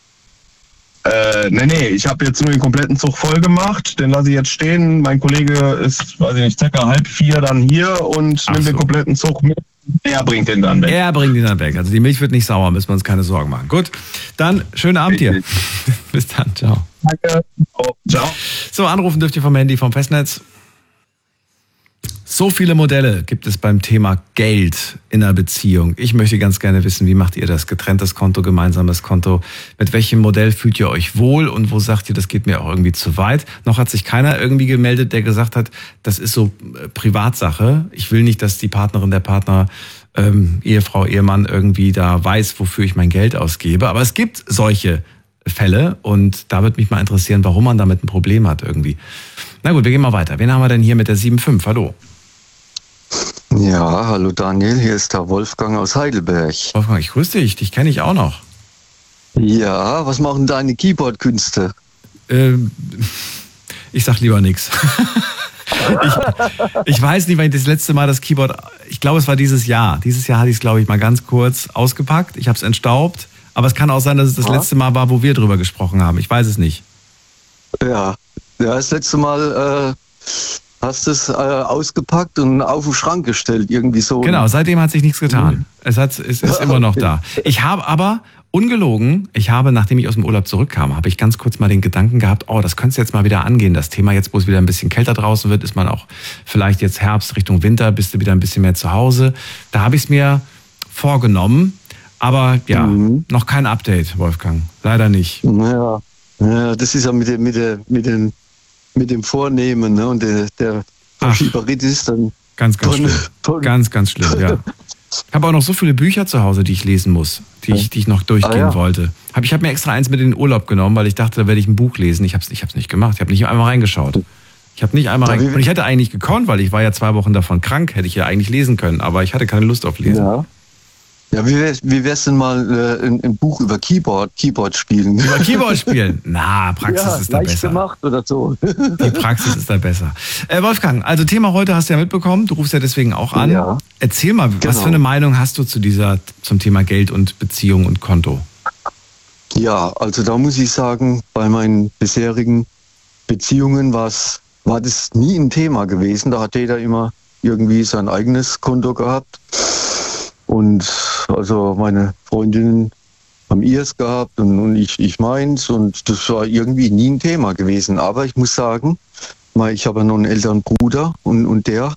Nee, ich habe jetzt nur den kompletten Zug voll gemacht. Den lasse ich jetzt stehen. Mein Kollege ist, weiß ich nicht, circa 3:30 dann hier und nimmt den kompletten Zug mit. Er bringt den dann weg. Er bringt ihn dann weg. Also die Milch wird nicht sauer, müssen wir uns keine Sorgen machen. Gut, dann schönen Abend dir. Bis dann, ciao. Danke. Oh, ciao. So, anrufen dürft ihr vom Handy, vom Festnetz. So viele Modelle gibt es beim Thema Geld in einer Beziehung. Ich möchte ganz gerne wissen, wie macht ihr das? Getrenntes Konto, gemeinsames Konto? Mit welchem Modell fühlt ihr euch wohl? Und wo sagt ihr, das geht mir auch irgendwie zu weit? Noch hat sich keiner irgendwie gemeldet, der gesagt hat, das ist so Privatsache. Ich will nicht, dass die Partnerin, der Partner, Ehefrau, Ehemann irgendwie da weiß, wofür ich mein Geld ausgebe. Aber es gibt solche Fälle und da würde mich mal interessieren, warum man damit ein Problem hat irgendwie. Na gut, wir gehen mal weiter. Wen haben wir denn hier mit der 7.5? Hallo. Ja, hallo Daniel, hier ist der Wolfgang aus Heidelberg. Wolfgang, ich grüße dich, dich kenne ich auch noch. Ja, was machen deine Keyboard-Künste? Ich sag lieber nichts. Ich weiß nicht, wann ich das letzte Mal das Keyboard, ich glaube es war dieses Jahr. Dieses Jahr hatte ich es, glaube ich, mal ganz kurz ausgepackt. Ich habe es entstaubt, aber es kann auch sein, dass es das letzte Mal war, wo wir drüber gesprochen haben. Ich weiß es nicht. Ja, das letzte Mal hast du es ausgepackt und auf den Schrank gestellt, irgendwie so. Genau, seitdem hat sich nichts getan. Es ist immer noch da. Ich habe aber, ungelogen, nachdem ich aus dem Urlaub zurückkam, habe ich ganz kurz mal den Gedanken gehabt, das könntest du jetzt mal wieder angehen. Das Thema jetzt, wo es wieder ein bisschen kälter draußen wird, ist man auch vielleicht jetzt Herbst Richtung Winter, bist du wieder ein bisschen mehr zu Hause. Da habe ich es mir vorgenommen, aber ja, noch kein Update, Wolfgang. Leider nicht. Ja, das ist ja mit dem Vornehmen, ne? Und der Verschieberit ist dann ganz schlimm. Ganz schlimm, ja. Ich habe auch noch so viele Bücher zu Hause, die ich lesen muss, die ich noch durchgehen wollte. Ich habe mir extra eins mit in den Urlaub genommen, weil ich dachte, da werde ich ein Buch lesen. Ich habe es nicht gemacht. Ich habe nicht einmal reingeschaut. Und ich hätte eigentlich gekonnt, weil ich war ja 2 Wochen davon krank, hätte ich ja eigentlich lesen können, aber ich hatte keine Lust auf Lesen. Ja, wie wär's denn mal ein Buch über Keyboard spielen? Über Keyboard spielen? Na, Praxis ist da besser. Gemacht oder so. Die Praxis ist da besser. Wolfgang, also Thema heute hast du ja mitbekommen, du rufst ja deswegen auch an. Ja. Erzähl mal, was für eine Meinung hast du zum Thema Geld und Beziehung und Konto? Ja, also da muss ich sagen, bei meinen bisherigen Beziehungen war das nie ein Thema gewesen. Da hat jeder immer irgendwie sein eigenes Konto gehabt. Und also meine Freundinnen, haben ihrs gehabt und ich meins und das war irgendwie nie ein Thema gewesen. Aber ich muss sagen, ich habe ja noch einen älteren Bruder und der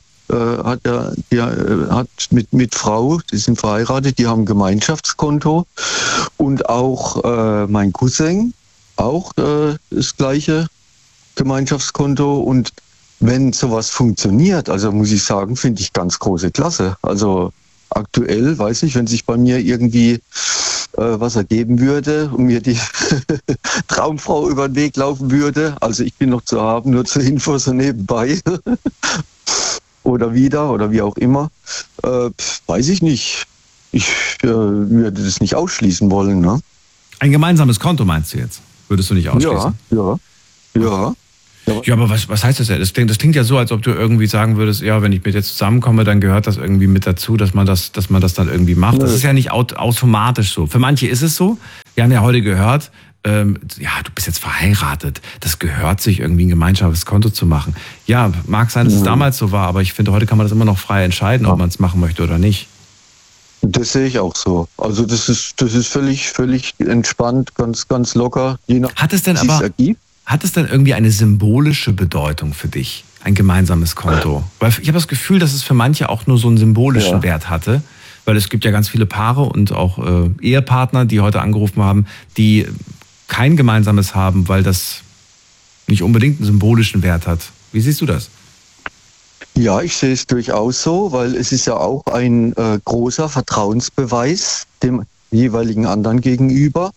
hat mit Frau, die sind verheiratet, die haben ein Gemeinschaftskonto und auch mein Cousin auch das gleiche Gemeinschaftskonto und wenn sowas funktioniert, also muss ich sagen, finde ich ganz große Klasse. Also aktuell, weiß ich, wenn sich bei mir irgendwie was ergeben würde und mir die Traumfrau über den Weg laufen würde, also ich bin noch zu haben, nur zur Info so nebenbei oder wie auch immer, weiß ich nicht. Ich würde das nicht ausschließen wollen. Ne? Ein gemeinsames Konto meinst du jetzt? Würdest du nicht ausschließen? Ja. Ja, aber was heißt das denn? Das klingt ja so, als ob du irgendwie sagen würdest, ja, wenn ich mit dir zusammenkomme, dann gehört das irgendwie mit dazu, dass man das dann irgendwie macht. Das ist ja nicht automatisch so. Für manche ist es so. Wir haben ja heute gehört, ja, du bist jetzt verheiratet. Das gehört sich irgendwie ein gemeinsames Konto zu machen. Ja, mag sein, dass es damals so war, aber ich finde, heute kann man das immer noch frei entscheiden, ob man es machen möchte oder nicht. Das sehe ich auch so. Also das ist völlig entspannt, ganz locker. Je nach Hat es denn irgendwie eine symbolische Bedeutung für dich, ein gemeinsames Konto? Weil ich habe das Gefühl, dass es für manche auch nur so einen symbolischen Wert hatte, weil es gibt ja ganz viele Paare und auch Ehepartner, die heute angerufen haben, die kein gemeinsames haben, weil das nicht unbedingt einen symbolischen Wert hat. Wie siehst du das? Ja, ich sehe es durchaus so, weil es ist ja auch ein großer Vertrauensbeweis dem jeweiligen anderen gegenüber,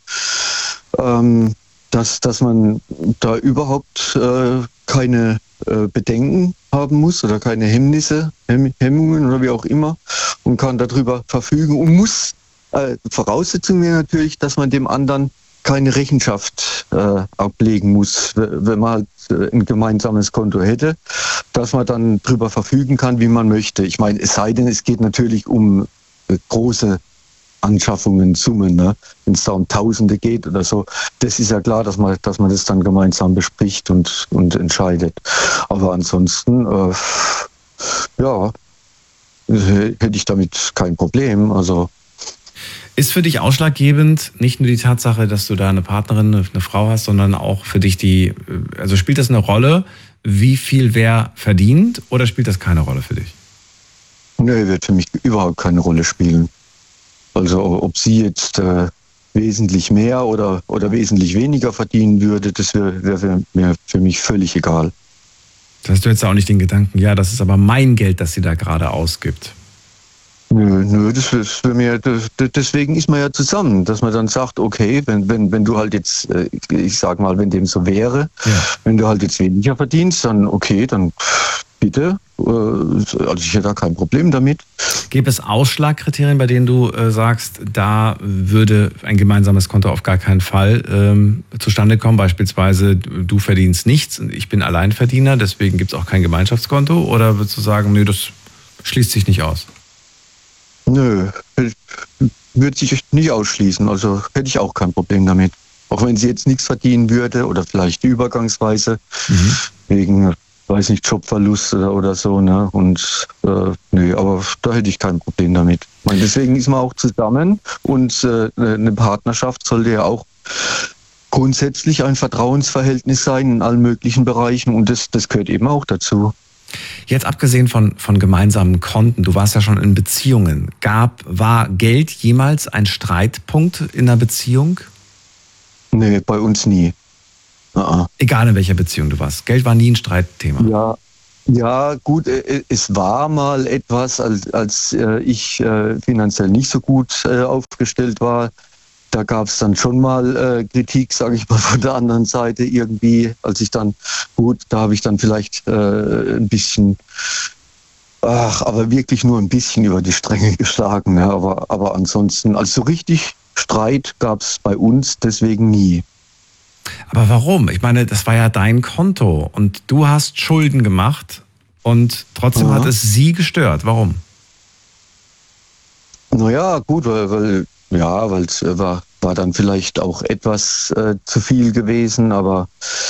dass man da überhaupt keine Bedenken haben muss oder keine Hemmungen oder wie auch immer und kann darüber verfügen und muss. Voraussetzung wäre natürlich, dass man dem anderen keine Rechenschaft ablegen muss, wenn man halt ein gemeinsames Konto hätte, dass man dann drüber verfügen kann, wie man möchte. Ich meine, es sei denn, es geht natürlich um große Anschaffungen, Summen, ne? Wenn es da um Tausende geht oder so, das ist ja klar, dass man das dann gemeinsam bespricht und entscheidet. Aber ansonsten, hätte ich damit kein Problem. Also ist für dich ausschlaggebend nicht nur die Tatsache, dass du da eine Partnerin, eine Frau hast, sondern auch für dich also spielt das eine Rolle, wie viel wer verdient, oder spielt das keine Rolle für dich? Nee, wird für mich überhaupt keine Rolle spielen. Also ob sie jetzt wesentlich mehr oder wesentlich weniger verdienen würde, das wäre für mich völlig egal. Das hast du jetzt auch nicht den Gedanken, ja, das ist aber mein Geld, das sie da gerade ausgibt. Nö, das ist für mich, deswegen ist man ja zusammen, dass man dann sagt, okay, wenn du halt jetzt, ich sag mal, wenn dem so wäre, wenn du halt jetzt weniger verdienst, dann okay, dann bitte, also ich hätte da kein Problem damit. Gäbe es Ausschlagkriterien, bei denen du sagst, da würde ein gemeinsames Konto auf gar keinen Fall zustande kommen? Beispielsweise, du verdienst nichts und ich bin Alleinverdiener, deswegen gibt es auch kein Gemeinschaftskonto? Oder würdest du sagen, nö, das schließt sich nicht aus? Nö, würde sich nicht ausschließen, also hätte ich auch kein Problem damit. Auch wenn sie jetzt nichts verdienen würde oder vielleicht übergangsweise wegen, weiß nicht, Jobverlust oder so, ne? Und aber da hätte ich kein Problem damit. Ich meine, deswegen ist man auch zusammen und eine Partnerschaft sollte ja auch grundsätzlich ein Vertrauensverhältnis sein in allen möglichen Bereichen und das gehört eben auch dazu. Jetzt abgesehen von gemeinsamen Konten, du warst ja schon in Beziehungen. War Geld jemals ein Streitpunkt in einer Beziehung? Nee, bei uns nie. Egal in welcher Beziehung du warst. Geld war nie ein Streitthema. Ja, gut, es war mal etwas, als ich finanziell nicht so gut aufgestellt war. Da gab es dann schon mal Kritik, sage ich mal, von der anderen Seite irgendwie, da habe ich dann vielleicht ein bisschen, aber wirklich nur ein bisschen über die Stränge geschlagen. Ja, aber ansonsten, also so richtig Streit gab es bei uns deswegen nie. Aber warum? Ich meine, das war ja dein Konto und du hast Schulden gemacht und trotzdem hat es sie gestört. Warum? Naja, gut, weil es war dann vielleicht auch etwas zu viel gewesen, aber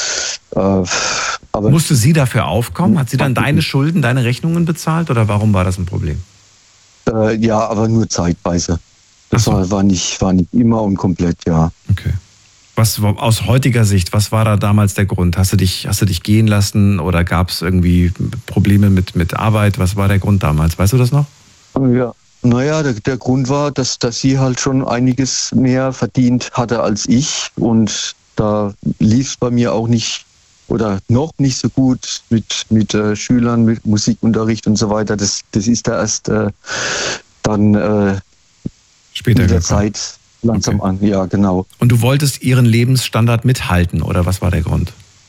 musste sie dafür aufkommen? Hat sie dann deine Schulden, deine Rechnungen bezahlt oder warum war das ein Problem? Ja, aber nur zeitweise. Das war nicht immer und komplett, ja. Okay. Was aus heutiger Sicht, was war da damals der Grund? Hast du dich gehen lassen oder gab es irgendwie Probleme mit Arbeit? Was war der Grund damals? Weißt du das noch? Ja. Naja, der Grund war, dass sie halt schon einiges mehr verdient hatte als ich. Und da lief es bei mir auch nicht oder noch nicht so gut mit Schülern, mit Musikunterricht und so weiter. Das ist da erst dann später mit der gekommen. Zeit langsam an. Ja, genau. Und du wolltest ihren Lebensstandard mithalten, oder was war der Grund?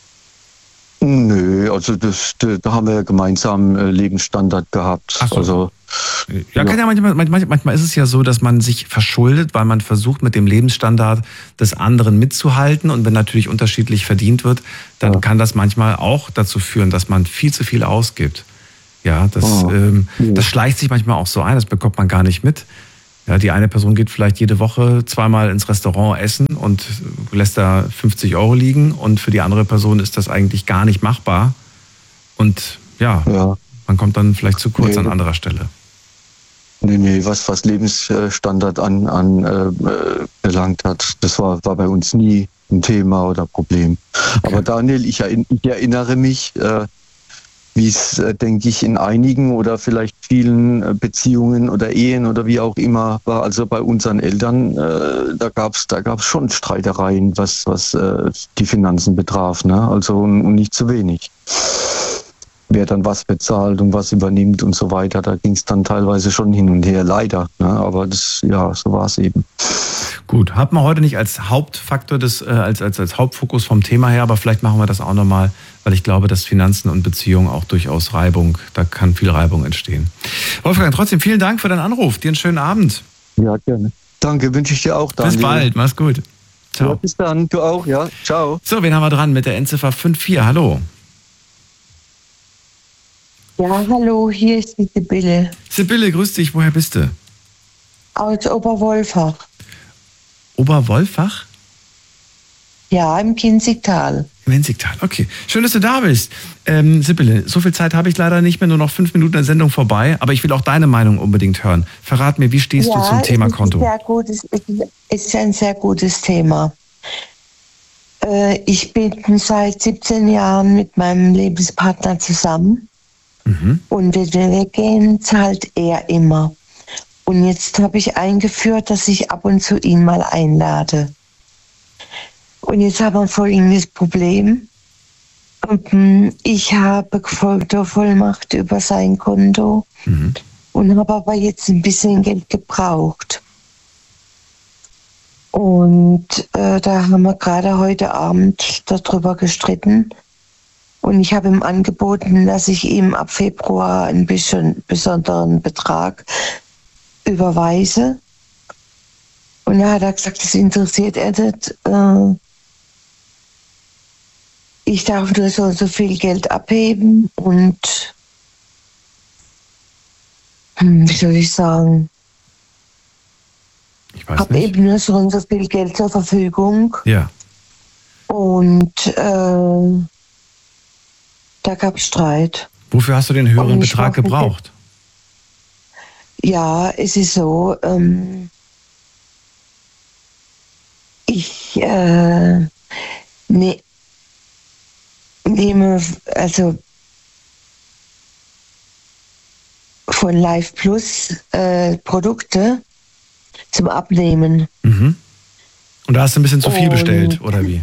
Nö, also da haben wir gemeinsam Lebensstandard gehabt. Ach so. Also, Ja, kann ja manchmal ist es ja so, dass man sich verschuldet, weil man versucht, mit dem Lebensstandard des anderen mitzuhalten. Und wenn natürlich unterschiedlich verdient wird, dann kann das manchmal auch dazu führen, dass man viel zu viel ausgibt. Ja, das schleicht sich manchmal auch so ein, das bekommt man gar nicht mit. Ja, die eine Person geht vielleicht jede Woche zweimal ins Restaurant essen und lässt da 50 € liegen. Und für die andere Person ist das eigentlich gar nicht machbar. Und ja. Man kommt dann vielleicht zu kurz an anderer Stelle. Nee, was Lebensstandard belangt hat, das war bei uns nie ein Thema oder Problem. Okay. Aber Daniel, ich erinnere mich, wie es, denke ich, in einigen oder vielleicht vielen Beziehungen oder Ehen oder wie auch immer war. Also bei unseren Eltern, da gab's schon Streitereien, was die Finanzen betraf, ne? Also und nicht zu wenig. Wer dann was bezahlt und was übernimmt und so weiter, da ging es dann teilweise schon hin und her, leider. Ne? Aber so war es eben. Gut, hat man heute nicht als Hauptfaktor, als Hauptfokus vom Thema her, aber vielleicht machen wir das auch nochmal, weil ich glaube, dass Finanzen und Beziehungen auch durchaus da kann viel Reibung entstehen. Wolfgang, trotzdem vielen Dank für deinen Anruf. Dir einen schönen Abend. Ja, gerne. Danke, wünsche ich dir auch, Daniel. Bis bald, mach's gut. Ciao. Ja, bis dann, du auch, ja. Ciao. So, wen haben wir dran mit der Endziffer 54? Hallo. Ja, hallo, hier ist die Sibylle. Sibylle, grüß dich, woher bist du? Aus Oberwolfach. Oberwolfach? Ja, im Kinzigtal. Im Kinzigtal, okay. Schön, dass du da bist. Sibylle, so viel Zeit habe ich leider nicht mehr, nur noch 5 Minuten der Sendung vorbei, aber ich will auch deine Meinung unbedingt hören. Verrat mir, wie stehst du zum Thema Konto? Es ist ein sehr gutes Thema. Ich bin seit 17 Jahren mit meinem Lebenspartner zusammen. Und wenn wir weggehen, zahlt er immer. Und jetzt habe ich eingeführt, dass ich ab und zu ihn mal einlade. Und jetzt haben wir folgendes Problem. Ich habe Kontovollmacht über sein Konto und habe aber jetzt ein bisschen Geld gebraucht. Und da haben wir gerade heute Abend darüber gestritten. Und ich habe ihm angeboten, dass ich ihm ab Februar einen bisschen besonderen Betrag überweise. Und da hat er gesagt, das interessiert er nicht. Ich darf nur so und so viel Geld abheben und wie soll ich sagen? Ich weiß habe nicht. eben nur so und so viel Geld zur Verfügung. Ja. Und da gab es Streit. Wofür hast du den höheren Betrag gebraucht? Ja, es ist so, ich nehme also von Live Plus Produkte zum Abnehmen. Und da hast du ein bisschen zu viel bestellt, oder wie?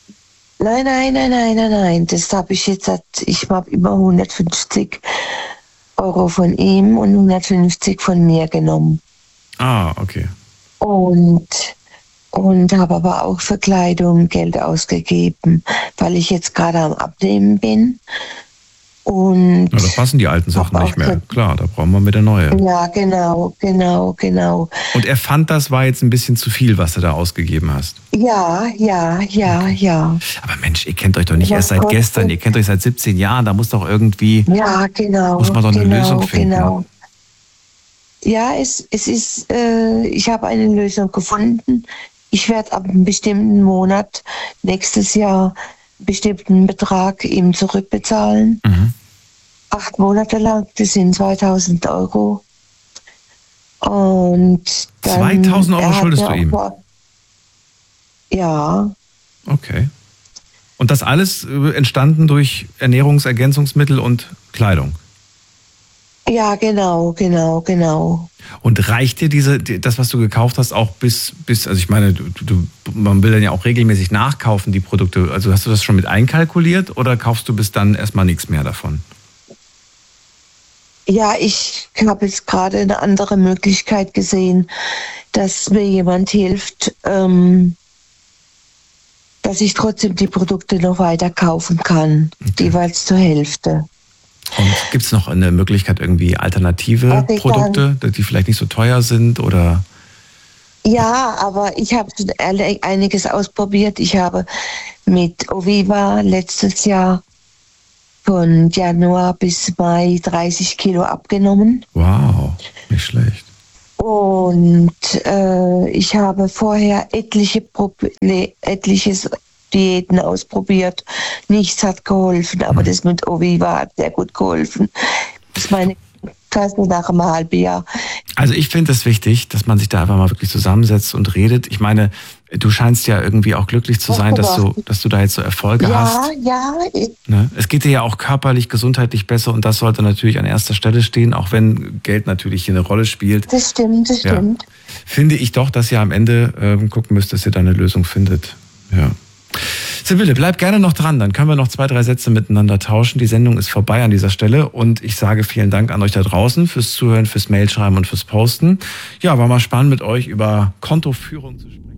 Nein. Das habe ich jetzt, ich habe immer 150 € von ihm und 150 von mir genommen. Ah, okay. Und habe aber auch für Kleidung Geld ausgegeben, weil ich jetzt gerade am Abnehmen bin. Und ja, da passen die alten Sachen nicht mehr. Klar, da brauchen wir wieder neue. Ja, genau. Und er fand, das war jetzt ein bisschen zu viel, was du da ausgeben hast. Ja. Aber Mensch, ihr kennt euch doch nicht erst seit gestern, ihr kennt euch seit 17 Jahren, da muss doch irgendwie, muss man doch eine Lösung finden. Genau. Ja, es ist, ich habe eine Lösung gefunden. Ich werde ab einem bestimmten Monat nächstes Jahr einen bestimmten Betrag ihm zurückbezahlen. 8 Monate lang, das sind 2.000 €. Und dann, 2.000 Euro schuldest du ihm? Ja. Okay. Und das alles entstanden durch Ernährungsergänzungsmittel und Kleidung? Ja, genau. Und reicht dir das, was du gekauft hast, auch bis also ich meine, man will dann ja auch regelmäßig nachkaufen, die Produkte. Also hast du das schon mit einkalkuliert oder kaufst du bis dann erstmal nichts mehr davon? Ja, ich habe jetzt gerade eine andere Möglichkeit gesehen, dass mir jemand hilft, dass ich trotzdem die Produkte noch weiter kaufen kann, jeweils zur Hälfte. Und gibt es noch eine Möglichkeit, irgendwie alternative Produkte, die vielleicht nicht so teuer sind oder? Ja, aber ich habe schon einiges ausprobiert. Ich habe mit Oviva letztes Jahr von Januar bis Mai 30 Kilo abgenommen. Wow, nicht schlecht. Und ich habe vorher etliche Diäten ausprobiert. Nichts hat geholfen, aber das mit Oviva hat sehr gut geholfen. Das ist meine Klasse nach einem halben Jahr. Also ich finde es wichtig, dass man sich da einfach mal wirklich zusammensetzt und redet. Ich meine, du scheinst ja irgendwie auch glücklich zu sein, dass du da jetzt so Erfolge hast. Ja. Ne? Es geht dir ja auch körperlich, gesundheitlich besser und das sollte natürlich an erster Stelle stehen, auch wenn Geld natürlich hier eine Rolle spielt. Das stimmt. Finde ich doch, dass ihr am Ende gucken müsst, dass ihr da eine Lösung findet. Ja. Sibylle, bleib gerne noch dran, dann können wir noch 2, 3 Sätze miteinander tauschen. Die Sendung ist vorbei an dieser Stelle und ich sage vielen Dank an euch da draußen fürs Zuhören, fürs Mailschreiben und fürs Posten. Ja, war mal spannend mit euch über Kontoführung zu sprechen.